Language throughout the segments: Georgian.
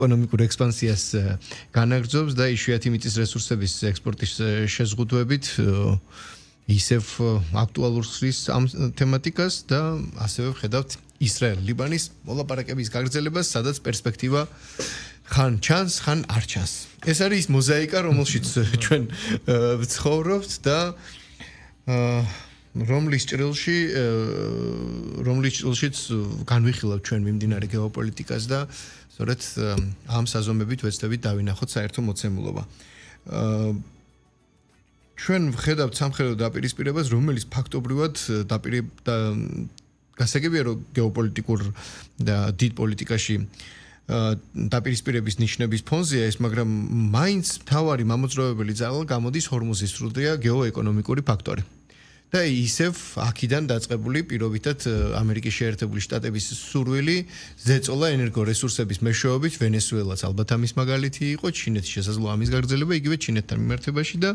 ეკონომიკურ ექსპანსიას განაგრძობს და იშვიათი მიწის რესურსების ექსპორტის შეზღუდვებით ისევ აქტუალურს ხდის ამ თემატიკას და ასევე ვხედავთ ისრაელ-ლიბანის მოლაპარაკების გაგრძელებას, სადაც პერსპექტივა ხან ჩანს, ხან არ ჩანს. ეს არის მოზაიკა, რომელშიც ჩვენ ვცხოვრობთ და რომლის ჭრილშიც განვიხილავთ ჩვენ მიმდინარე გეოპოლიტიკას და სწორედ ამ საზომებით ვეცდებით დავინახოთ საერთო მოცემულობა. ჩვენ ვხედავთ სამხედრო დაპირისპირებას, რომელიც ფაქტობრივად გასაგებია, რომ გეოპოლიტიკურ და დიდ პოლიტიკაში დაპირისპირების ნიშნების ფონზეა ეს, მაგრამ მაინც მთავარი მამოძრავებელი ძალა გამოდის ჰორმუზის სრუტეა გეოეკონომიკური ფაქტორი. და ისევ აქედან დაწყებული პირობითად ამერიკის შეერთებული შტატების სურვილი ზეწოლა ენერგორესურსების მეშვეობით, ვენესუელაც ალბათ ამის მაგალითი იყო, ჩინეთის შესაძლოა ამის გაგრძელება იგივე ჩინეთთან მიმართებაში და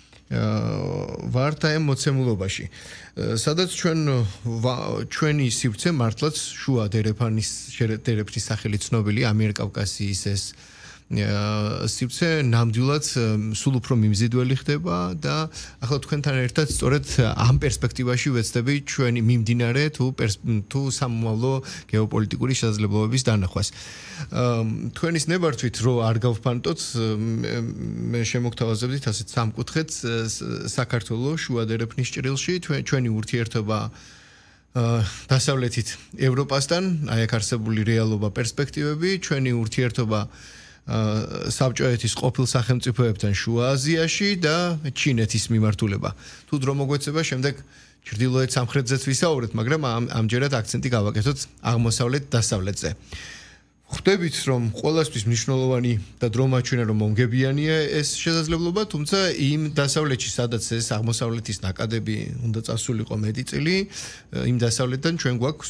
ვართ ამ მოცემულობაში. სადაც ჩვენი სივრცე მართლაც შუა დერეფნის სახელით ცნობილი ამიერკავკასიის ეს სივრცე ნამდვილად სულ უფრო მიმზიდველი ხდება და ახლა თქვენთან ერთად სწორედ ამ პერსპექტივაში ვეცდები ჩვენი მიმდინარე თუ სამომავლო გეოპოლიტიკური შესაძლებლობების დანახვას. თქვენის ნებართვით რო არ გავფანტოთ, მე შემოგთავაზებდით ასეთ სამკუთხედს საქართველოს შუა დერეფნის ჭრილში ჩვენი ურთიერთობა დასავლეთით ევროპასთან, აი აქ არსებული რეალობა პერსპექტივები, ჩვენი ურთიერთობა საბჭოეთის ყოფილ სახელმწიფოებთან შუა აზიაში და ჩინეთის მიმართულება. თუ დრო მოგვეცება, შემდეგ ჩრდილოეთ სამხრეთზეც ვისაუბრეთ, მაგრამ ამჯერად აქცენტი გავაკეთოთ აღმოსავლეთ დასავლეთზე. ხვდებით, რომ ყველასთვის მნიშვნელოვანი და დრო მაჩვენა, რომ მომგებიანია ეს შესაძლებლობა, თუმცა იმ დასავლეთში, სადაც ეს აღმოსავლეთის ნაკადები უნდა წასულიყო მეტი წელი, იმ დასავლეთთან ჩვენ გვაქვს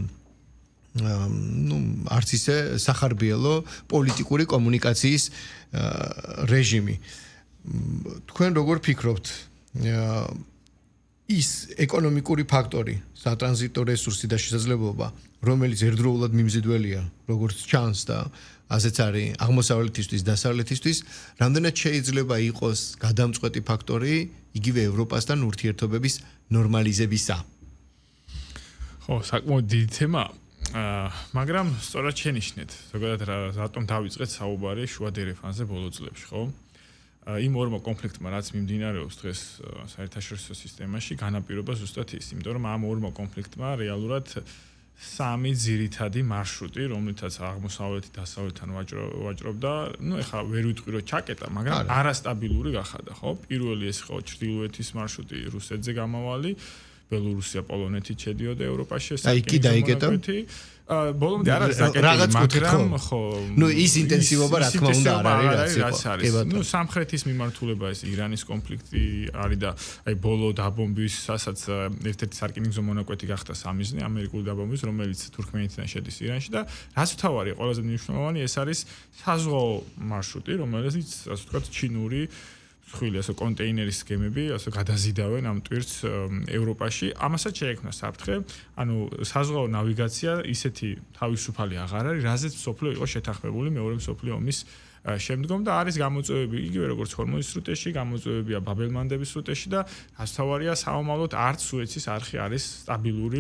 არც ისე სახარბიელო პოლიტიკური კომუნიკაციის რეჟიმი. თქვენ როგორ ფიქრობთ, ის ეკონომიკური ფაქტორი, სატრანზიტო რესურსი და შესაძლებლობა, რომელიც ერთდროულად მიმზიდველია, როგორც ჩანს და ასეც არის აღმოსავლეთისთვის, დასავლეთისთვის, რამდენად შეიძლება იყოს გადამწყვეტი ფაქტორი იგივე ევროპასთან ურთიერთობების ნორმალიზებისა? ხო, საკმაოდ დიდი თემაა. მაგრამ სწორად შენიშნეთ, ზოგადად რატომ დავიწყეთ საუბარი შუა დერეფანზე ბოლო წლებში, ხო? იმ ორმა კონფლიქტმა, რაც მიმდინარეობს დღეს საერთაშორისო სისტემაში, განაპირობა ზუსტად ის, იმიტომ რომ ამ ორმა კონფლიქტმა რეალურად სამი ძირითადი მარშრუტი, რომლითაც აღმოსავლეთი დასავლეთთან ვაჭრობდა, ეხლა ვერ ვიტყვი რომ ჩაკეტა, მაგრამ არასტაბილური გახადა, ხო? პირველი ეს ხო ჩრდილოეთის მარშრუტი რუსეთზე გამავალი, ბელორუსია, პოლონეთი შედიოდა ევროპაში, კი დაიკეტა. ბოლომდე არ არის საკეტილი, მაგრამ ხო, ის ინტენსივობა რა თქმა უნდა არ არის, რაც არის. სამხრეთის მიმართულება ეს ირანის კონფლიქტი არის და აი ბოლო დაბომბვისასაც ერთ-ერთი სარკინიგზო მონაკვეთი გახდა სამიზნე ამერიკული დაბომბვის, რომელიც თურქმენეთიდან შედის ირანში და რაც თავარი ყველაზე მნიშვნელოვანი ეს არის საზღვაო მარშრუტი, რომელიც ასე ვთქვათ ჩინური ხილი ასე კონტეინერის სქემები ასე გადაზიდავენ ამ ტვირთს ევროპაში. ამასაც შეექმნა საფრთხე, ანუ საზღვაო ნავიგაცია ისეთი თავისუფალი აღარ არის, რაზეც სოფლიო იყო შეთანხმებული მეორე მსოფლიო ომის შემდგომ და არის გამოწვევები იგივე როგორც ჰორმუზის სრუტეში, გამოწვევებია ბაბელმანდების სრუტეში და რაც თავარია საომავლოდ არც სუეცის არხი არის სტაბილური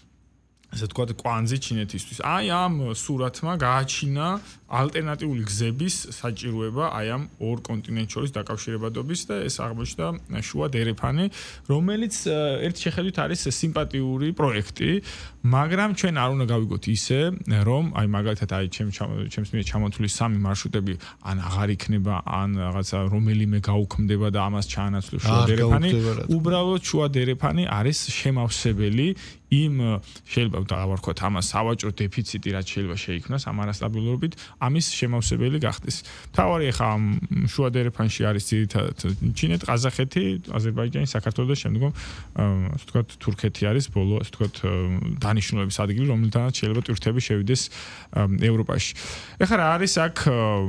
ასე ვთქვათ კვანძი ჩინეთისთვის. აი ამ სურათმა გააჩინა ალტერნატიული გზების საჭიროება აი ამ ორ კონტინენტს შორის დაკავშირებადობის და ეს აღმოჩნდა შუა დერეფანი, რომელიც ერთ შეხედვით არის სიმპათიური პროექტი, მაგრამ ჩვენ არ უნდა გავიგოთ ისე, რომ აი მაგალითად აი ჩემს მიერ ჩამოთვლილი სამი მარშრუტები ან აღარ იქნება, ან რაღაცა რომელიმე გაუქმდება და ამას ჩაანაცვლებს შუა დერეფანი. უბრალოდ შუა დერეფანი არის შემავსებელი იმ შეიძლება დავარქვათ ამას სავაჭრო დეფიციტი, რაც შეიძლება შეიქმნას ამ არასტაბილურობით, ამის შემავსებელი გახდეს. თავარი ახლა ამ შუა დერეფანში არის ძირითადად ჩინეთი, ყაზახეთი, აზერბაიჯანი, საქართველო და შემდგომ ასე ვთქვათ თურქეთი არის ბოლო ასე ვთქვათ დანიშნულების ადგილი, რომელთანაც შეიძლება ტვირთები შევიდეს ევროპაში. ეხლა რა არის აქ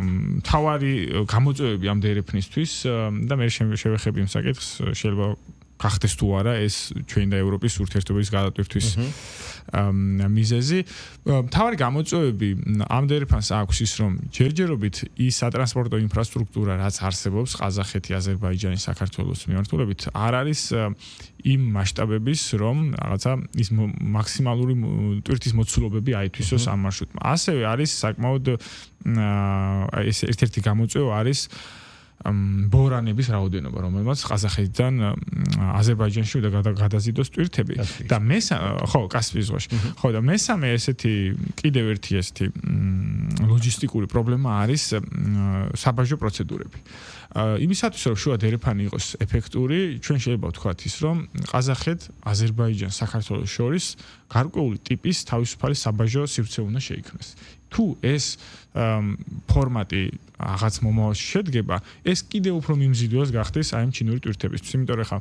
თავარი გამოწვევები ამ დერეფნისთვის და მე შევეხები იმ საკითხს, შეიძლება გახდეს თუ არა ეს ჩვენ და ევროპის ურთიერთობის გადატვირთვის მიზეზი. მთავარი გამოწვევები ამ დერეფანს აქვს ის, რომ ჯერჯერობით ის სატრანსპორტო ინფრასტრუქტურა, რაც არსებობს ყაზახეთი, აზერბაიჯანი, საქართველოს მიმართულებით, არ არის იმ მასშტაბების, რომ რაღაცა ის მაქსიმალური ტვირთის მოცულობები აითვისოს ამ მარშრუტმა. ასევე არის საკმაოდ ეს ერთ-ერთი გამოწვევა არის ბორანების რაოდენობა, რომელმაც ყაზახეთიდან აზერბაიჯანში უნდა გადაზიდოს ტვირთები და ხო, კასპიის ზღვაში. ხო, და მესამე ესეთი კიდევ ერთი ესეთი ლოჯისტიკური პრობლემა არის საბაჟო პროცედურები. იმისათვის რომ შუა დერეფანი იყოს ეფექტური, ჩვენ შეიძლება ვთქვათ ის, რომ ყაზახეთ, აზერბაიჯანს, საქართველოს შორის გარკვეული ტიპის თავისუფალი საბაჟო სივრცე უნდა შეიქმნეს. თუ ეს ფორმატი რაღაც მომავალში შედგება, ეს კიდევ უფრო მიმზიდველს გახდეს აი ამ ჩინური ტვირთებისთვის. იმიტომ რომ ხა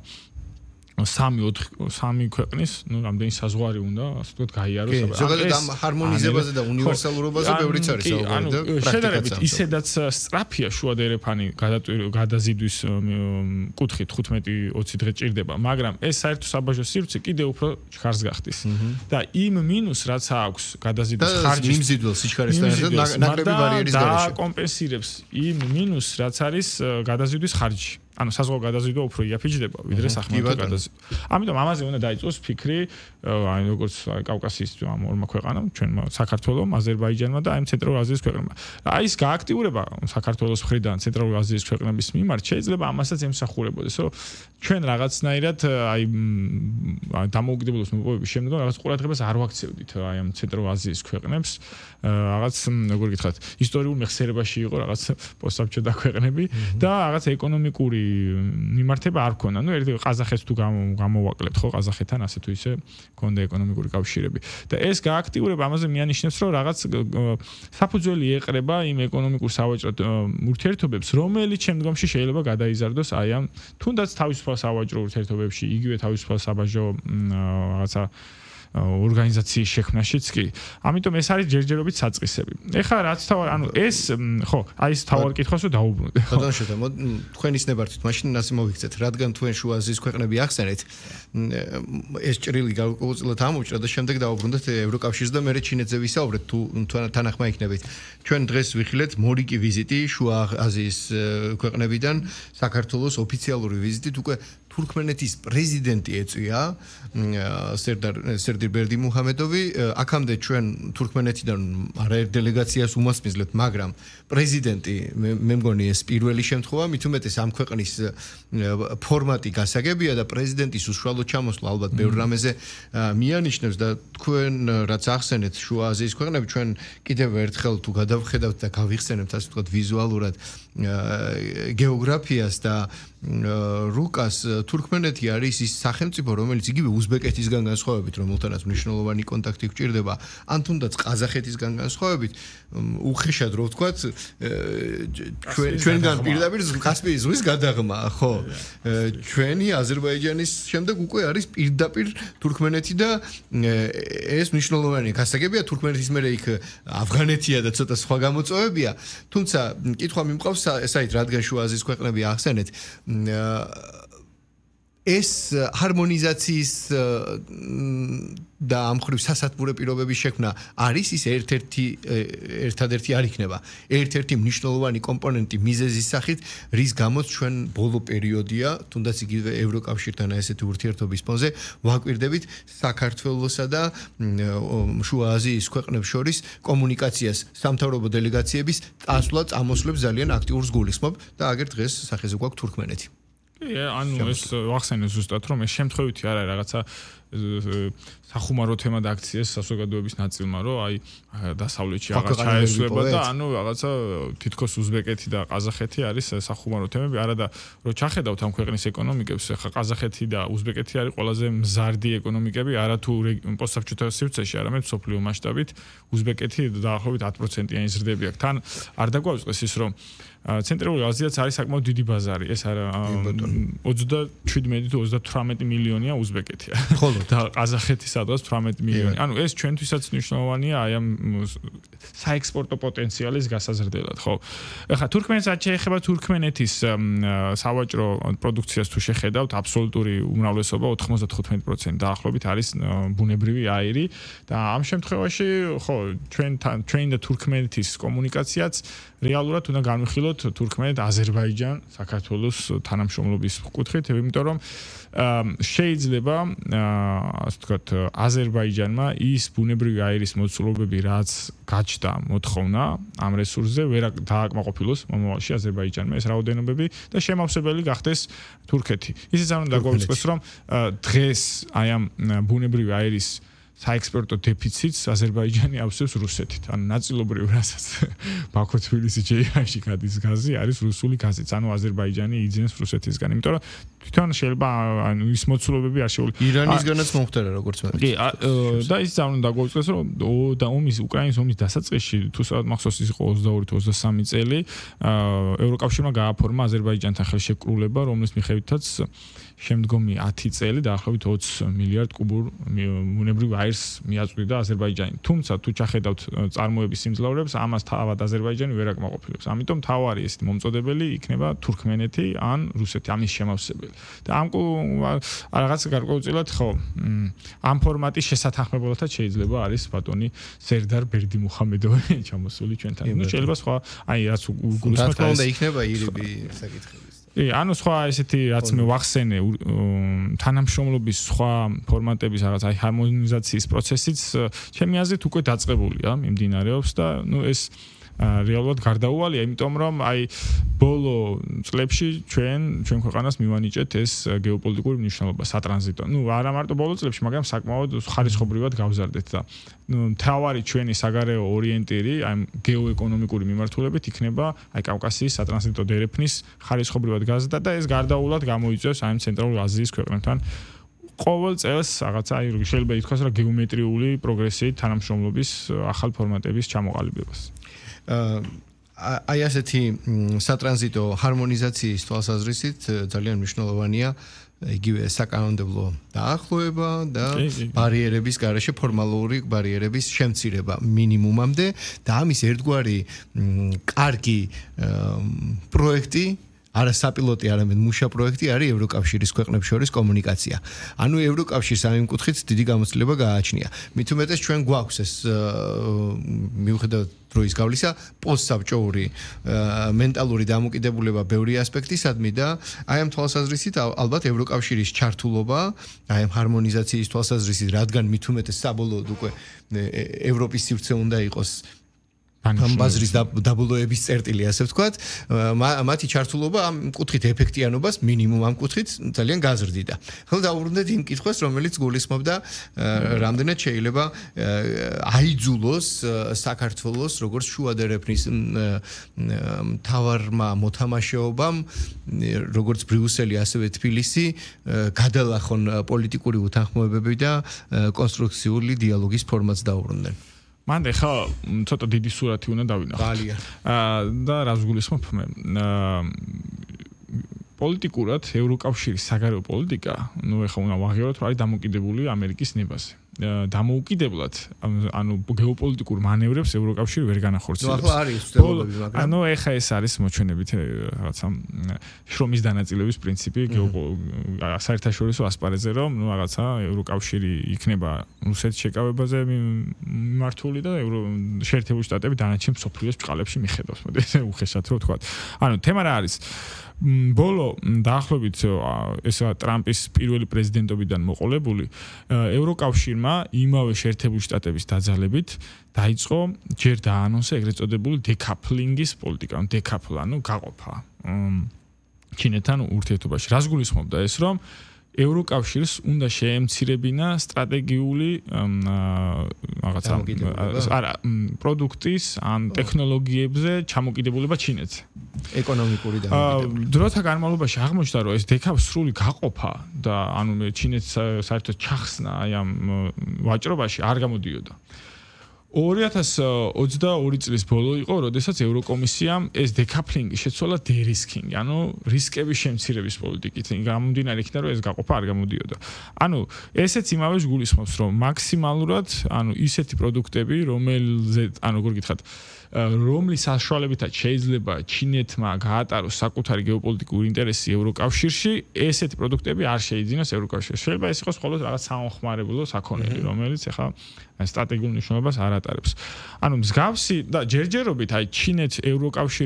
3 ქვეყნის, რამდენი საზღვარი უნდა, ასე ვთქვათ, გაიაროს. ზოგადად ამ ჰარმონიზებაზე და უნივერსალურობაზე ბევრიც არის საუბარი და შედარებით ისედაც სწრაფია შუა დერეფანი გადაზიდვის კუთხით 15-20 დღე ჭირდება, მაგრამ ეს საერთო საბაჟო სივრცე კიდევ უფრო ჩქარს გახდის. და იმ მინუს რაც აქვს გადაზიდვის ხარჯის მიმზიდველ სიჩქარესთან ერთად ნაკლები ბარიერის გარეშე და კომპენსირებს იმ მინუს რაც არის გადაზიდვის ხარჯი. ანუ საზღვაო გადაზიდვა უფრო იაფიჯდება, ვიდრე სახმელეთო გადაზიდვა. ამიტომ ამაზე უნდა დაიწყოს ფიქრი, აი როგორც კავკასიის ამ ორმა ქვეყანამ, ჩვენმა საქართველოს, აზერბაიჯანმა და აი ცენტრალურ აზიის ქვეყნებმა. აი ეს გააქტიურება საქართველოს მხრიდან ცენტრალურ აზიის ქვეყნების მიმართ შეიძლება ამასაც ემსახურებოდეს, რომ ჩვენ რაღაცნაირად აი დამოუკიდებლობის მოპოვების შემდგომ რაღაც ყურადღებას არ ვაქცევდით აი ამ ცენტრალურ აზიის ქვეყნებს. რაღაც როგორ გითხრათ, ისტორიულ მეხსიერებაში იყო რაღაც პოსტსაბჭოთა ქვეყნები და რაღაც ეკონომიკური მიმართება არ ქონდა. ნუ ერთი ყაზახეთს თუ გამოვაკლებთ ხო ყაზახეთთან ასე თუ ისე ქონდა ეკონომიკური კავშირები. და ეს გააქტიურება ამაზე მიანიშნებს, რომ რაღაც საფუძველი ეყრება იმ ეკონომიკურ სავაჭრო ურთიერთობებს, რომელიც შემდგომში შეიძლება გადაიზარდოს აი ამ თუნდაც თავისუფალ სავაჭრო ურთიერთობებში, იგივე თავისუფალ საბაჟო რაღაცა ორგანიზაციის შექმნაშიც კი. ამიტომ ეს არის ჯერჯერობით საწყისები. ეხლა რაც ანუ ეს ხო, აი ეს თავარ კითხვას რომ დაუბრუნდე. ბატონშეთა, თქვენ ის ნებართვით, მაშინ ასე მოვიქცეთ, რადგან თქვენ შუა აზიის ქვეყნები ახსენეთ, ეს ჭრილი გაუწყლოთ ამოჭრა და შემდეგ დაუბრუნდეთ ევროკავშირს და მერე ჩინეთზე ვისაუბრეთ თუ თანახმა იქნებით. ჩვენ დღეს ვიხილეთ მორიკი ვიზიტი შუა აზიის ქვეყნებიდან საქართველოს ოფიციალური ვიზიტით უკვე თურქმენეთის პრეზიდენტი ეწვია სერდარ ბერდიმუჰამედოვი. აქამდე ჩვენ თურქმენეთიდან არაერთ დელეგაციას უმასპინძლებთ, მაგრამ პრეზიდენტი მე მგონი ეს პირველი შემთხვევა, მით უმეტეს ამ ქვეყნის ფორმატი გასაგებია და პრეზიდენტის უშუალო ჩამოსვლა ალბათ ბევრ რამეზე მიანიშნებს და თქვენ რაც ახსენეთ შუა აზიის ქვეყნები, ჩვენ კიდევ ერთხელ თუ გადავხედავთ და გავიხსენებთ ასე ვთქვათ ვიზუალურად გეოგრაფიას და რუკას, თურქმენეთი არის ის სახელმწიფო, რომელიც იგივე უზბეკეთისგან განსხვავებით, რომელთანაც მნიშვნელოვანი კონტაქტი გვჭირდება, ან თუნდაც ყაზახეთისგან განსხვავებით, უხეშად რო ვთქვათ, ჩვენგან პირდაპირ კასპიის ზღვის გადაღმა, ხო? ჩვენი აზერბაიჯანის შემდეგ უკვე არის პირდაპირ თურქმენეთი და ეს მნიშვნელოვანი გასაგებია. თურქმენეთის მერე იქ ავღანეთია და ცოტა სხვა გამოწვევებია, თუმცა კითხვა მიმყავს საით, რადგან შუა აზიის ქვეყნები ახსენეთ, ეს ჰარმონიზაციის და ამ ხრივ სასათბურე პირობების შექმნა არის ის ერთადერთი არ იქნება ერთ-ერთი მნიშვნელოვანი კომპონენტი მიზეზის სახით, რის გამოც ჩვენ ბოლო პერიოდია, თუნდაც იგივე ევროკავშირთან ესეთი ურთიერთობის ფონზე ვაკვირდებით საქართველოსა და შუა აზიის ქვეყნებს შორის კომუნიკაციას, სამთავრობო დელეგაციების წასვლა წამოსვლებს ძალიან აქტიურს გულისხმობ და აგერ დღეს სახეზე გვაქვს თურქმენეთი. ანუ ეს ვახსენე ზუსტად, რომ ეს შემთხვევითი არ არის რაღაცა სახუმარო თემა და აქციას საზოგადოების ნაწილმა, რომ აი დასავლეთში აღარ ჩაესვება და ანუ რაღაცა თითქოს უზბეკეთი და ყაზახეთი არის სახუმარო თემები, არა და რომ ჩახედავთ ამ ქვეყნის ეკონომიკებს, ხა ყაზახეთი და უზბეკეთი არის ყველაზე მზარდი ეკონომიკები, არა თუ პოსტსაბჭოთა სივრცეში, არამედ მსოფლიო მასშტაბით უზბეკეთი დაახლოებით 10%-იანი ზრდები აქვს. თან არ დაგვაუწყეს ის, რომ ცენტრალური აზიაც არის საკმაოდ დიდი ბაზარი. ეს არა 27-38 მილიონია უზბეკეთია. ხოლო და ყაზახეთის სადღაც 18 მილიონი. ანუ ეს ჩვენთვისაც მნიშვნელოვანია აი ამ საექსპორტო პოტენციალის გასაზრდელად, ხო? ეხლა თურქმენეთსაც შეეხება თურქმენეთის სავაჭრო პროდუქციას თუ შეხედავთ, აბსოლუტური უმრავლესობა 95% დაახლოებით არის ბუნებრივი აირი და ამ შემთხვევაში, ხო, ჩვენ და თურქმენეთის კომუნიკაციაც რეალურად უნდა განვიხილოთ თურქმენეთ-აზერბაიჯან საქართველოს თანამშრომლობის კუთხით, იმიტომ რომ შეიძლება ასე ვთქვათ აზერბაიჯანმა ის ბუნებრივი აირის მოცულობები რაც გაჩნდა მოთხოვნა ამ რესურსზე ვერ დააკმაყოფილოს მომავალში აზერბაიჯანმა ეს რაოდენობები და შემავსებელი გახდეს თურქეთი. ისიც არ უნდა გვაუწყდეს რომ დღეს აი ამ ბუნებრივი აირის საექსპორტო დეფიციტს აზერბაიჯანი ავსებს რუსეთით. ანუ ნაწილობრივ რასაც ბაქო-თბილისი-ჯეიჰანში გადის გაზი არის რუსული გაზიც. ანუ აზერბაიჯანი იძენს რუსეთისგან. იმიტომ რომ თვითონ შეიძლება ანუ ის მოცულობები არ შეუძლია. ირანისგანაც მომხდარა როგორც მე. კი, და ის არ უნდა გვაუწყდეს რომ და უკრაინის ომის დასაწყისში თუ სადღაც მახსოვს ის იყო 22-23 წელი ევროკავშირმა გააფორმა აზერბაიჯანთან ხელშეკრულება, რომლის მიხედვითაც შემდგომი 10 წელი დაახლოებით 20 მილიარდ კუბურ ბუნებრივ აირს მიაწვდიდა აზერბაიჯანი. თუმცა თუ ჩახედავთ წარმოების სიმძლავრეებს, ამას თავად აზერბაიჯანი ვერ აკმაყოფილებს. ამიტომ თავარი ეს მომწოდებელი იქნება თურქმენეთი ან რუსეთი, ამის შემავსებელი. და ამ რაღაც გარკვეულწილად ხო, ამ ფორმატის შესათანხმებლადაც შეიძლება არის ბატონი სერდარ ბერდიმუხამედოვი ჩამოსული ჩვენთან. ნუ შეიძლება სხვა აი რაც გულისხმობთ რა თქმა უნდა იქნება ირიბი საკითხები. ანუ სხვა ესეთი რაც მე ვახსენე თანამშრომლობის სხვა ფორმატების რაღაც აი ჰარმონიზაციის პროცესიც ჩემი აზრით უკვე დაწყებულია, მიმდინარეობს და ნუ ეს რეალურად გარდაუვალია, იმიტომ რომ აი ბოლო წლებში ჩვენ ქვეყანას მივანიჭეთ ეს გეოპოლიტიკური მნიშვნელობა სატრანზიტო. ნუ არა მარტო ბოლო წლებში, მაგრამ საკმაოდ ხარისხობრივად გავზარდეთ და მთავარი ჩვენი საგარეო ორიენტირი აი გეოეკონომიკური მიმართულებით იქნება აი კავკასიის სატრანზიტო დერეფნის ხარისხობრივად გაზრდა და ეს გარდაუვალად გამოიწვევს აი ცენტრალური აზიის ქვეყნებთან ყოველ წელს რაღაცა აი შეიძლება ითქვას რა გეომეტრიული პროგრესიით თანამშრომლობის ახალ ფორმატების ჩამოყალიბებას. აი ასეთი სატრანზიტო ჰარმონიზაციის თვალსაზრისით ძალიან მნიშვნელოვანია იგივე საკანონმდებლო დაახლოება და ბარიერების გარეშე ფორმალური ბარიერების შემცირება მინიმუმამდე და ამის ერთგვარი კარგი პროექტი არა საპილოტი, არამედ მუშა პროექტი არის ევროკავშირის ქვეყნებს შორის კომუნიკაცია. ანუ ევროკავშირს ამ კუთხით დიდი გამოცდილება გააჩნია. მით უმეტეს ჩვენ გვაქვს ეს მიუხედავად დროის გავლისა პოსტსაბჭოური მენტალური დამოკიდებულება ბევრი ასპექტისადმი და აი ამ თვალსაზრისით ალბათ ევროკავშირის ჩართულობა აი ამ ჰარმონიზაციის თვალსაზრისით, რადგან მით უმეტეს საბოლოოდ უკვე ევროპის სივრცე უნდა იყოს ამ ბაზრის დაბოლოების წერტილი, ასე ვთქვათ, მათი ჩართულობა ამ კუთხით ეფექტიანობას მინიმუმ ამ კუთხით ძალიან გაზრდიდა. ხოლო დავუბრუნდეთ იმ კითხვას, რომელიც გულისხმობდა რამდენად შეიძლება აიძულოს საქართველოს როგორც შუა დერეფნის მთავარმა მოთამაშეობამ, როგორც ბრიუსელი, ასევე თბილისი, გადალახონ პოლიტიკური უთანხმოებები და კონსტრუქციული დიალოგის ფორმატს დაუბრუნდნენ. მანდ ხა ცოტა დიდი სურათი უნდა დავინახოთ. ძალიან. და რას გულისხმობ მე? პოლიტიკურად ევროკავშირის საგარეო პოლიტიკა, ნუ ეხლა უნდა ვაღიაროთ, რომ არის დამოკიდებული ამერიკის ნებაზე. დამოუკიდებლად, ანუ გეოპოლიტიკურ მანევრებს ევროკავშირი ვერ განახორციელებს. ნუ ახლა არის ცდელობები, მაგრამ ანუ ეხლა ეს არის მოჩვენებით რაღაცა შრომის დანაწილების პრინციპი საერთაშორისო ასპარეზზე, რომ ნუ რაღაცა ევროკავშირი იქნება რუსეთის შეკავებაზე მიმართული და შეერთებული შტატები დანარჩენ მსოფლიოს ბრალებში მიხედავს. მოდი ესე უხეშად რომ ვთქვა. ანუ თემა რა არის? ბოლო დაახლოებით ესა ტრამპის პირველი პრეზიდენტობიდან მოყოლებული ევროკავშირმა იმავე შეერთებული შტატების დაძალებით დაიწყო ჯერ დაანონსა ეგრეთ წოდებული დეკაპლინგის პოლიტიკა, დეკაპლა, ანუ გაყოფა ჩინეთთან ურთიერთობაში. რას გულისხმობდა ეს, რომ ევროკავშირს უნდა შეემცირებინა სტრატეგიული რაღაცა არა პროდუქტის ან ტექნოლოგიებზე ჩამოკიდებულება ჩინეთზე. ეკონომიკური დამოკიდებულება. დროთა განმავლობაში აღმოჩნდა, რომ ეს დეკაპს სრული გაყოფა და ანუ ჩინეთს საერთოდ ჩახსნა აი ამ ვაჭრობაში არ გამოდიოდა. 2022 წლის ბოლო იყო, როდესაც ევროკომისიამ ეს დეკაპლინგი შეცვალა დერისკინგი, ანუ რისკების შემცირების პოლიტიკით, გამომდინარე იქიდან, რომ ეს გაყოფა არ გამოდიოდა. ანუ ესეც იმავეს გულისხმობს, რომ მაქსიმალურად, ანუ ისეთი პროდუქტები, როგორ გითხრათ, რომლის საშუალებითაც შეიძლება ჩინეთმა გაატაროს საკუთარი გეოპოლიტიკური ინტერესი ევროკავშირში, ესეთი პროდუქტები არ შეიძინოს ევროკავშირში. შეიძლება ეს იყოს მხოლოდ რაღაც საომხმარებლო საქონელი, რომელიც ახლა სტრატეგიულ მნიშვნელობას არ ატარებს. ანუ მსგავსი და ჯერჯერობით ჩინეთს ევროკავშირი